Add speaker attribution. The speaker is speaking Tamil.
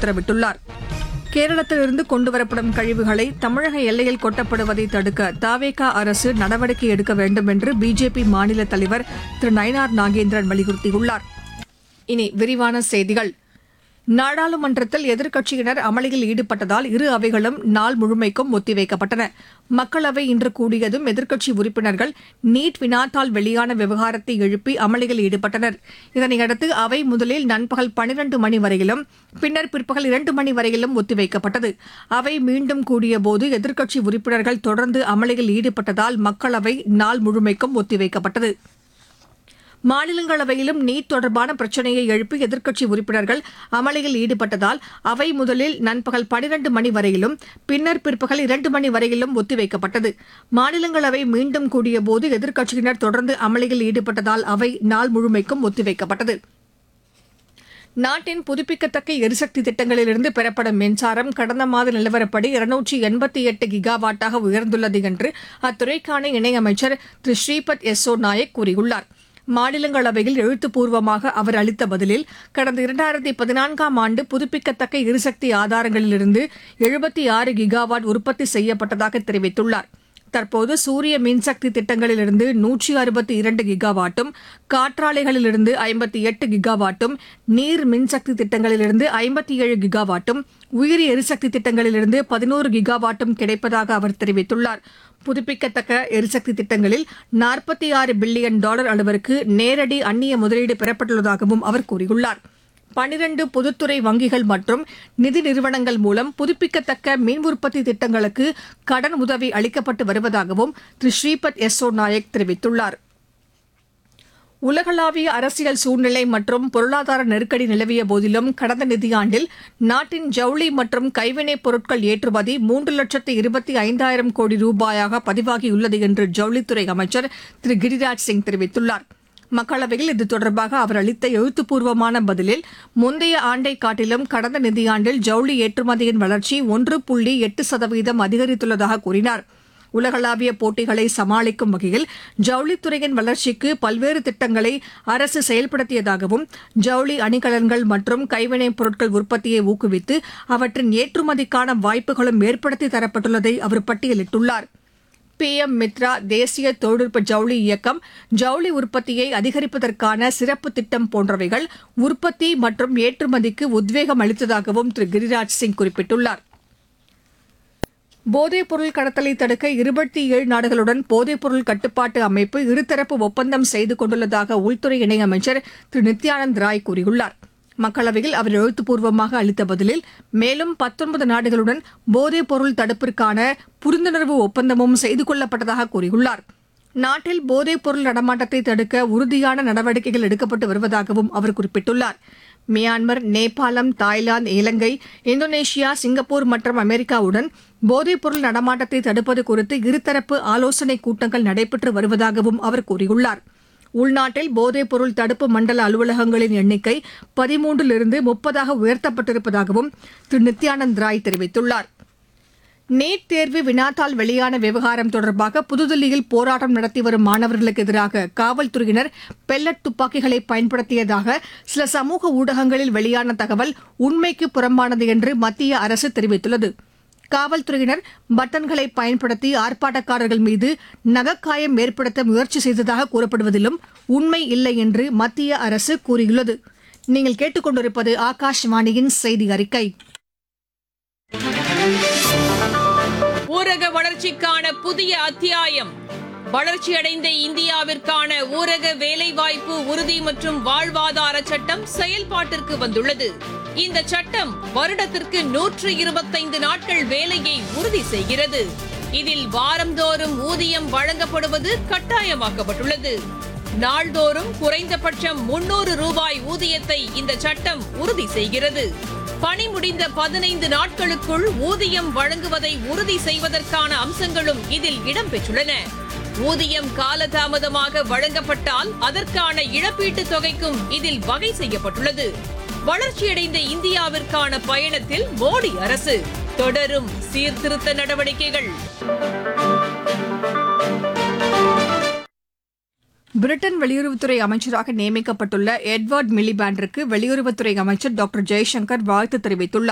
Speaker 1: உத்தரவிட்டுள்ளார். கேரளத்திலிருந்து கொண்டுவரப்படும் கழிவுகளை தமிழக எல்லையில் கொட்டப்படுவதை தடுக்க தவேக அரசு நடவடிக்கை எடுக்க வேண்டும் என்று பிஜேபி மாநில தலைவர் திரு நயினார் நாகேந்திரன் வலியுறுத்தியுள்ளார். இனி விரிவான செய்திகள். நாடாளுமன்றத்தில் எதிர்க்கட்சியினர் அமளியில் ஈடுபட்டதால் இரு அவைகளும் நாள் முழுமைக்கும் ஒத்திவைக்கப்பட்டன. மக்களவை இன்று கூடியதும் எதிர்க்கட்சி உறுப்பினர்கள் நீட் வினாத்தாள் வெளியான விவகாரத்தை எழுப்பி அமளியில் ஈடுபட்டனர். இதனையடுத்து அவை முதலில் நண்பகல் 12 மணி வரையிலும் பின்னர் பிற்பகல் 2 மணி வரையிலும் ஒத்திவைக்கப்பட்டது. அவை மீண்டும் கூடியபோது எதிர்க்கட்சி உறுப்பினர்கள் தொடர்ந்து அமளியில் ஈடுபட்டதால் மக்களவை நாள் முழுமைக்கும் ஒத்திவைக்கப்பட்டது. மாநிலங்களவையிலும் நீட் தொடர்பான பிரச்சினையை எழுப்பி எதிர்க்கட்சி உறுப்பினர்கள் அமளியில் ஈடுபட்டதால் அவை முதலில் நண்பகல் 12 மணி வரையிலும் பின்னர் பிற்பகல் 2 மணி வரையிலும் ஒத்திவைக்கப்பட்டது. மாநிலங்களவை மீண்டும் கூடியபோது எதிர்க்கட்சியினர் தொடர்ந்து அமளியில் ஈடுபட்டதால் அவை நாள் முழுமைக்கும் ஒத்திவைக்கப்பட்டது. நாட்டின் புதுப்பிக்கத்தக்க எரிசக்தி திட்டங்களிலிருந்து பெறப்படும் மின்சாரம் கடந்த மாத நிலவரப்படி 288 கிகாவாட்டாக உயர்ந்துள்ளது என்று அத்துறைக்கான இணையமைச்சர் திரு ஸ்ரீபத் யெஸ்ஸோ நாயக் கூறியுள்ளார். மாநிலங்களவையில் எழுத்துப்பூர்வமாக அவர் அளித்த பதிலில் கடந்த 2014ஆம் ஆண்டு புதுப்பிக்கத்தக்க எரிசக்தி ஆதாரங்களிலிருந்து 76 கிகாவாட் உற்பத்தி செய்யப்பட்டதாக தெரிவித்துள்ளார். தற்போது சூரிய மின்சக்தி திட்டங்களிலிருந்து 162 கிகாவாட்டும், காற்றாலைகளிலிருந்து 58 கிகாவாட்டும், நீர் மின்சக்தி திட்டங்களிலிருந்து 57 கிகாவாட்டும், உயிரி எரிசக்தி திட்டங்களிலிருந்து 11 கிகாவாட்டும் கிடைப்பதாக அவர் தெரிவித்துள்ளார். புதுப்பிக்கத்தக்க எரிசக்தி திட்டங்களில் $46 பில்லியன் அளவிற்கு நேரடி அந்நிய முதலீடு பெறப்பட்டுள்ளதாகவும் அவர் கூறியுள்ளார். 12 பொதுத்துறை வங்கிகள் மற்றும் நிதி நிறுவனங்கள் மூலம் புதுப்பிக்கத்தக்க மின் உற்பத்தி திட்டங்களுக்கு கடன் உதவி அளிக்கப்பட்டு வருவதாகவும் திரு ஸ்ரீபத் யெஸ்ஸோ நாயக் தெரிவித்துள்ளார். உலகளாவிய அரசியல் சூழ்நிலை மற்றும் பொருளாதார நெருக்கடி நிலவிய போதிலும் கடந்த நிதியாண்டில் நாட்டின் ஜவுளி மற்றும் கைவினைப் பொருட்கள் ஏற்றுமதி 3,25,000 கோடி ரூபாயாக பதிவாகியுள்ளது என்று ஜவுளித்துறை அமைச்சர் திரு கிரிராஜ் சிங் தெரிவித்துள்ளார். மக்களவையில் இது தொடர்பாக அவர் அளித்த எழுத்துப்பூர்வமான பதிலில் முந்தைய ஆண்டை காட்டிலும் கடந்த நிதியாண்டில் ஜவுளி ஏற்றுமதியின் வளர்ச்சி 1.8% அதிகரித்துள்ளதாக கூறினார். உலகளாவிய போட்டிகளை சமாளிக்கும் வகையில் ஜவுளித்துறையின் வளர்ச்சிக்கு பல்வேறு திட்டங்களை அரசு செயல்படுத்தியதாகவும் ஜவுளி அணிகலன்கள் மற்றும் கைவினைப் பொருட்கள் உற்பத்தியை ஊக்குவித்து அவற்றின் ஏற்றுமதிக்கான வாய்ப்புகளும் ஏற்படுத்தி தரப்பட்டுள்ளதை அவர் பட்டியலிட்டுள்ளார். PM மித்ரா தேசிய தொழில்நுட்ப ஜவுளி இயக்கம் ஜவுளி உற்பத்தியை அதிகரிப்பதற்கான சிறப்பு திட்டம் போன்றவைகள் உற்பத்தி மற்றும் ஏற்றுமதிக்கு உத்வேகம் அளித்ததாகவும் திரு கிரிராஜ் சிங் குறிப்பிட்டுள்ளார். போதைப்பொருள் கடத்தலை தடுக்க 27 நாடுகளுடன் போதைப்பொருள் கட்டுப்பாட்டு அமைப்பு இருதரப்பு ஒப்பந்தம் செய்து கொண்டுள்ளதாக உள்துறை இணையமைச்சர் திரு நித்யானந்த் ராய் கூறியுள்ளார். மக்களவையில் அவர் எழுத்துப்பூர்வமாக அளித்த பதிலில் மேலும் 19 நாடுகளுடன் போதைப்பொருள் தடுப்பிற்கான புரிந்துணர்வு ஒப்பந்தமும் செய்து கொள்ளப்பட்டதாக கூறியுள்ளார். நாட்டில் போதைப்பொருள் நடமாட்டத்தை தடுக்க உறுதியான நடவடிக்கைகள் எடுக்கப்பட்டு வருவதாகவும் அவர் குறிப்பிட்டுள்ளார். மியான்மர், நேபாளம், தாய்லாந்து, இலங்கை, இந்தோனேஷியா, சிங்கப்பூர் மற்றும் அமெரிக்காவுடன் போதைப்பொருள் நடமாட்டத்தை தடுப்பது குறித்து இருதரப்பு ஆலோசனைக் கூட்டங்கள் நடைபெற்று வருவதாகவும் அவர் கூறியுள்ளார். உள்நாட்டில் போதைப்பொருள் தடுப்பு மண்டல அலுவலகங்களின் எண்ணிக்கை 13லிருந்து 30ஆக உயர்த்தப்பட்டிருப்பதாகவும் திரு நித்யானந்த் ராய் தெரிவித்துள்ளார். நீட் தேர்வு வினாத்தாள் வெளியான விவகாரம் தொடர்பாக புதுதில்லியில் போராட்டம் நடத்தி வரும் மாணவர்களுக்கு எதிராக காவல்துறையினர் பெல்லட் துப்பாக்கிகளை பயன்படுத்தியதாக சில சமூக ஊடகங்களில் வெளியான தகவல் உண்மைக்கு புறம்பானது என்று மத்திய அரசு தெரிவித்துள்ளது. காவல்துறையினர் பட்டன்களை பயன்படுத்தி ஆர்ப்பாட்டக்காரர்கள் மீது நகக்காயம் ஏற்படுத்த முயற்சி செய்ததாக கூறப்படுவதிலும் உண்மை இல்லை என்று மத்திய அரசு கூறியுள்ளது. நீங்கள் கேட்டுக்கொண்டிருப்பது ஆகாஷவாணியின் செய்தி அறிக்கை.
Speaker 2: ஊரக வளர்ச்சிக்கான புதிய அத்தியாயம். வளர்ச்சியடைந்த இந்தியாவிற்கான ஊரக வேலைவாய்ப்பு உறுதி மற்றும் வாழ்வாதார சட்டம் செயல்பாட்டிற்கு வந்துள்ளது. இந்த சட்டம் வருடத்திற்கு 125 நாட்கள் வேலையை உறுதி செய்கிறது. இதில் வாரந்தோறும் ஊதியம் வழங்கப்படுவது கட்டாயமாக்கப்பட்டுள்ளது. நாள்தோறும் குறைந்தபட்சம் 300 ரூபாய் ஊதியத்தை இந்த சட்டம் உறுதி செய்கிறது. பணி முடிந்த 15 நாட்களுக்குள் ஊதியம் வழங்குவதை உறுதி செய்வதற்கான அம்சங்களும் இதில் இடம்பெற்றுள்ளன. ஊதியம் காலதாமதமாக வழங்கப்பட்டால் அதற்கான இழப்பீட்டுத் தொகைக்கும் இதில் வகை செய்யப்பட்டுள்ளது. வளர்ச்சியடைந்த இந்தியாவிற்கான பயணத்தில் மோடி அரசு தொடரும் சீர்திருத்த நடவடிக்கைகள்.
Speaker 1: பிரிட்டன் வெளியுறவுத்துறை அமைச்சராக நியமிக்கப்பட்டுள்ள எட்வர்ட் மிலிபேண்டிற்கு வெளியுறவுத்துறை அமைச்சர் டாக்டர் ஜெய்சங்கர் வாழ்த்து தெரிவித்துள்ளார்.